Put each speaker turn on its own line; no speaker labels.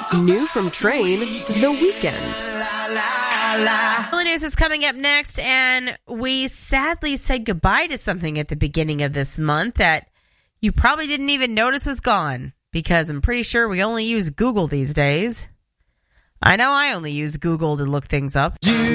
New from Train, The Weekend.
Daily News is coming up next, and we sadly said goodbye to something at the beginning of this month that you probably didn't even notice was gone, because I'm pretty sure we only use Google these days. I know I only use Google to look things up.